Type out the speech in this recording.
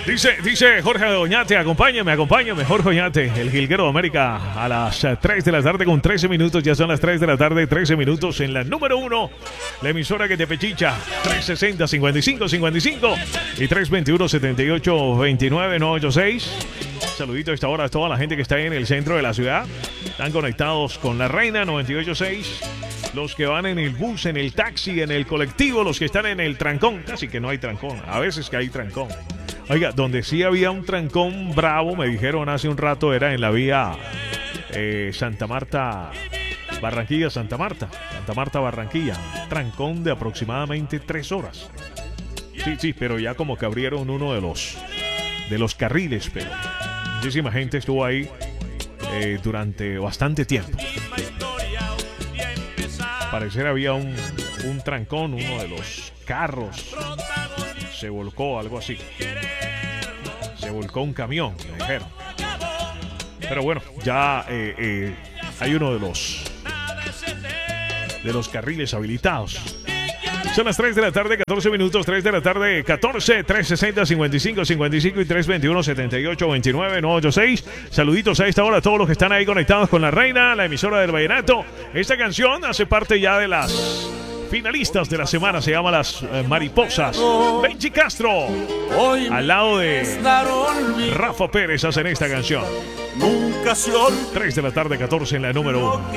Dice Jorge Oñate, acompáñame, Jorge Oñate, el jilguero de América, a las 3 de la tarde con 13 minutos, ya son las 3 de la tarde, 13 minutos en la número 1, la emisora que te pechicha, 360-55-55 y 321-7829-986. Saludito a esta hora a toda la gente que está ahí en el centro de la ciudad, están conectados con la Reina 986. Los que van en el bus, en el taxi, en el colectivo, los que están en el trancón, casi que no hay trancón, a veces que hay trancón. Oiga, donde sí había un trancón bravo, me dijeron hace un rato, era en la vía Santa Marta, Barranquilla, Santa Marta, Barranquilla. Trancón de aproximadamente 3 horas. Sí, pero ya como que abrieron uno de los carriles, pero muchísima gente estuvo ahí durante bastante tiempo. Pareciera había un trancón, uno de los carros se volcó, algo así. Se volcó un camión, me dijeron. Pero bueno, ya hay uno de los carriles habilitados. Son las 3 de la tarde, 14 minutos, 3 de la tarde, 14, 360-55-55 y 321-7829-986. Saluditos a esta hora a todos los que están ahí conectados con la Reina, la emisora del Vallenato. Esta canción hace parte ya de las finalistas de la semana, se llama Las Mariposas. Benji Castro, al lado de Rafa Pérez, hacen esta canción. 3 de la tarde, 14 en la número 1.